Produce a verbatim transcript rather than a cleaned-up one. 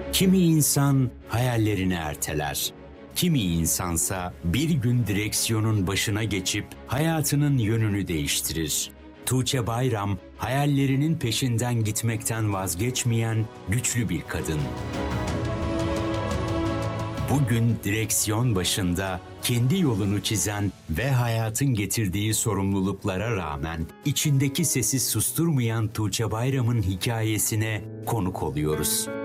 Kimi insan hayallerini erteler. Kimi insansa bir gün direksiyonun başına geçip hayatının yönünü değiştirir. Tuğçe Bayram, hayallerinin peşinden gitmekten vazgeçmeyen güçlü bir kadın. Bugün direksiyon başında kendi yolunu çizen ve hayatın getirdiği sorumluluklara rağmen içindeki sesi susturmayan Tuğçe Bayram'ın hikayesine konuk oluyoruz.